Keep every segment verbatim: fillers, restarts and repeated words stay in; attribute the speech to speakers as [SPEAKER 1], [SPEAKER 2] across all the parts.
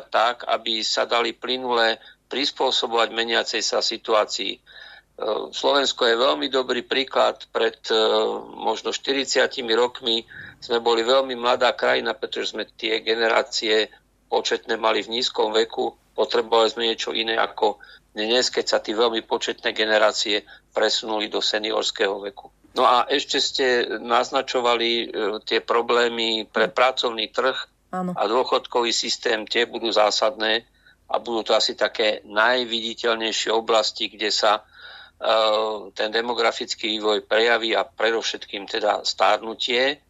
[SPEAKER 1] tak, aby sa dali plynule prispôsobovať meniacej sa situácii. Slovensko je veľmi dobrý príklad. Pred možno štyridsiatimi rokmi sme boli veľmi mladá krajina, pretože sme tie generácie početné mali v nízkom veku. Potrebovali sme niečo iné ako dnes, keď sa tí veľmi početné generácie presunuli do seniorského veku. No a ešte ste naznačovali tie problémy pre pracovný trh. Áno. A dôchodkový systém, tie budú zásadné a budú to asi také najviditeľnejšie oblasti, kde sa ten demografický vývoj prejaví a predovšetkým teda stárnutie.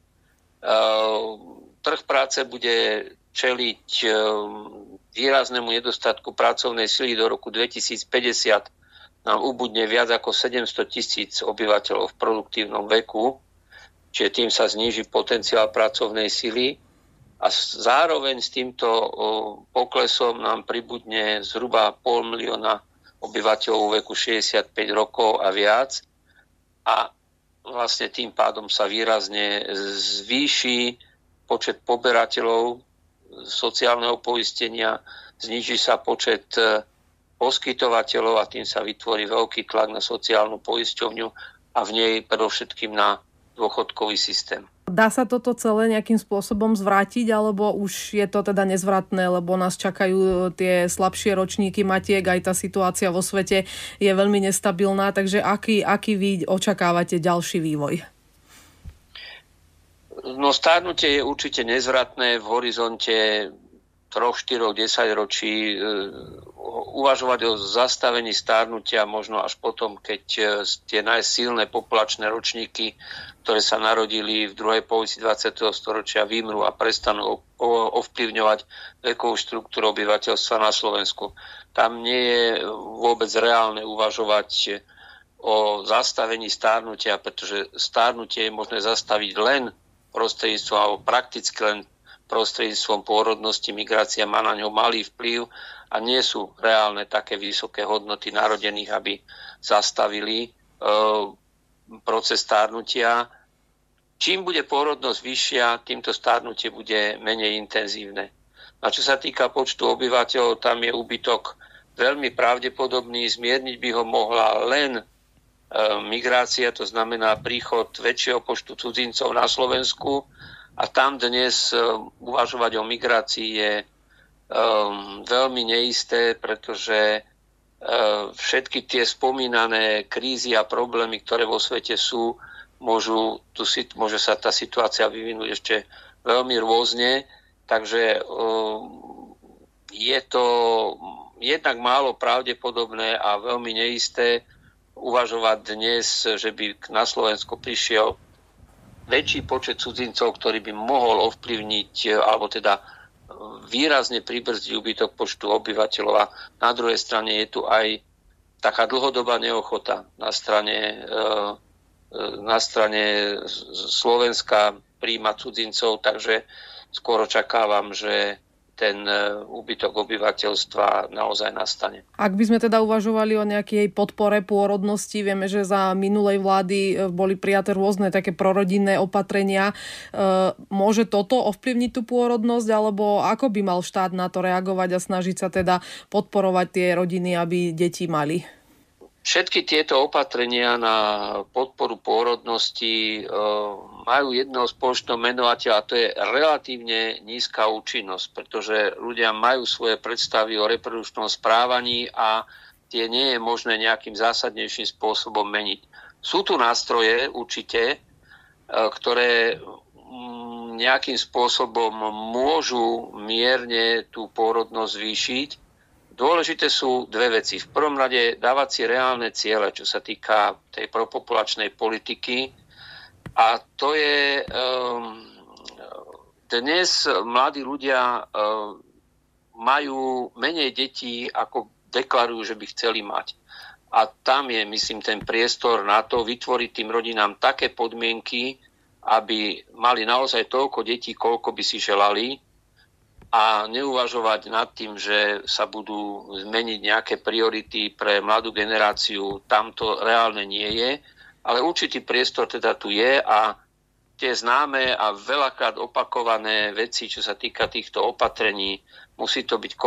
[SPEAKER 1] Trh práce bude čeliť výraznému nedostatku pracovnej sily do roku dvetisícpäťdesiat. Nám ubudne viac ako sedemsto tisíc obyvateľov v produktívnom veku, čiže tým sa zníži potenciál pracovnej sily a zároveň s týmto poklesom nám pribudne zhruba pol milióna obyvateľov veku šesťdesiatpäť rokov a viac a vlastne tým pádom sa výrazne zvýši počet poberateľov sociálneho poistenia, zníži sa počet poskytovateľov a tým sa vytvorí veľký tlak na sociálnu poisťovňu a v nej predovšetkým na dôchodkový systém.
[SPEAKER 2] Dá sa toto celé nejakým spôsobom zvrátiť, alebo už je to teda nezvratné, lebo nás čakajú tie slabšie ročníky matiek, aj tá situácia vo svete je veľmi nestabilná, takže aký, aký vy očakávate ďalší vývoj?
[SPEAKER 1] No stárnutie je určite nezvratné v horizonte troch, štyroch, desať ročí. Uvažovať o zastavení stárnutia možno až potom, keď tie najsilné populačné ročníky, ktoré sa narodili v druhej polovici dvadsiateho storočia, vymrú a prestanú ovplyvňovať vekovú štruktúru obyvateľstva na Slovensku. Tam nie je vôbec reálne uvažovať o zastavení stárnutia, pretože stárnutie je možné zastaviť len prostredníctvom, alebo prakticky len prostredníctvom pôrodnosti. Migrácia má na ňo malý vplyv a nie sú reálne také vysoké hodnoty narodených, aby zastavili e, proces stárnutia. Čím bude pôrodnosť vyššia, týmto stárnutie bude menej intenzívne. A čo sa týka počtu obyvateľov, tam je úbytok veľmi pravdepodobný. Zmierniť by ho mohla len e, migrácia, to znamená príchod väčšieho počtu cudzincov na Slovensku. A tam dnes uvažovať o migrácii je um, veľmi neisté, pretože uh, všetky tie spomínané krízy a problémy, ktoré vo svete sú, môžu, tu, môže sa tá situácia vyvinúť ešte veľmi rôzne. Takže um, je to jednak málo pravdepodobné a veľmi neisté uvažovať dnes, že by na Slovensko prišiel väčší počet cudzincov, ktorý by mohol ovplyvniť, alebo teda výrazne pribrzdiť úbytok počtu obyvateľov. A na druhej strane je tu aj taká dlhodobá neochota na strane, na strane Slovenska prijímať cudzincov, takže skôr očakávam, že ten úbytok obyvateľstva naozaj nastane.
[SPEAKER 2] Ak by sme teda uvažovali o nejakej podpore pôrodnosti, vieme, že za minulej vlády boli prijaté rôzne také prorodinné opatrenia. Môže toto ovplyvniť tú pôrodnosť, alebo ako by mal štát na to reagovať a snažiť sa teda podporovať tie rodiny, aby deti mali?
[SPEAKER 1] Všetky tieto opatrenia na podporu pôrodnosti e, majú jedného spoločného menovateľa, a to je relatívne nízka účinnosť, pretože ľudia majú svoje predstavy o reprodukčnom správaní a tie nie je možné nejakým zásadnejším spôsobom meniť. Sú tu nástroje určite, e, ktoré m, nejakým spôsobom môžu mierne tú pôrodnosť zvýšiť. Dôležité sú dve veci. V prvom rade dávať si reálne ciele, čo sa týka tej propopulačnej politiky. A to je... Um, dnes mladí ľudia um, majú menej detí, ako deklarujú, že by chceli mať. A tam je, myslím, ten priestor na to vytvoriť tým rodinám také podmienky, aby mali naozaj toľko detí, koľko by si želali, a neuvažovať nad tým, že sa budú zmeniť nejaké priority pre mladú generáciu. Tam to reálne nie je, ale určitý priestor teda tu je a tie známe a veľakrát opakované veci, čo sa týka týchto opatrení, musí to byť